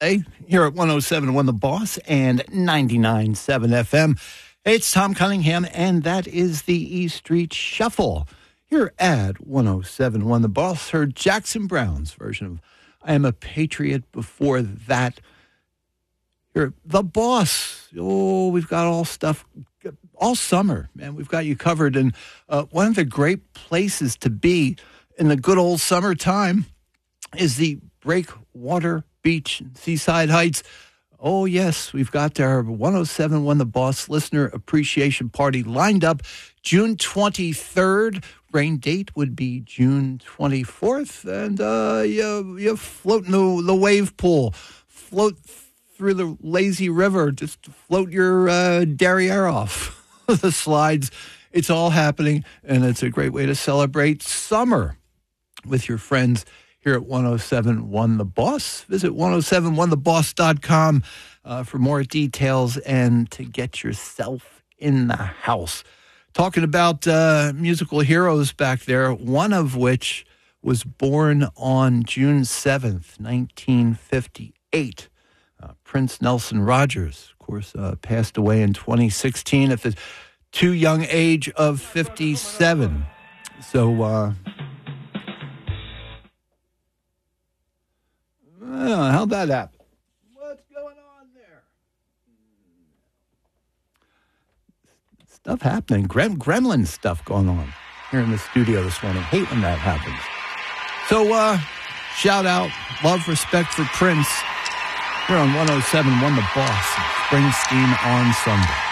here at 107.1 The Boss and 99.7 FM. It's Tom Cunningham, and that is the E Street Shuffle here at 107.1 The Boss. Heard Jackson Brown's version of I Am a Patriot. Before that, here, The Boss. Oh, we've got all stuff all summer, man. We've got you covered. And one of the great places to be in the good old summertime is the Breakwater Beach and Seaside Heights. Oh, yes, we've got our 107.1 The Boss Listener Appreciation Party lined up June 23rd. Rain date would be June 24th. And you float in the wave pool. Float through the lazy river. Just float your derriere off the slides. It's all happening, and it's a great way to celebrate summer with your friends here at 107.1 The Boss. Visit 1071theboss.com for more details and to get yourself in the house. Talking about musical heroes back there, one of which was born on June 7th, 1958. Prince Nelson Rogers, of course, passed away in 2016 at the too young age of 57. So, how'd that happen? What's going on there? Stuff happening. Gremlin stuff going on here in the studio this morning. Hate when that happens. So, shout out, love, respect for Prince. Here on 107.1 The Boss, Springsteen on Sunday.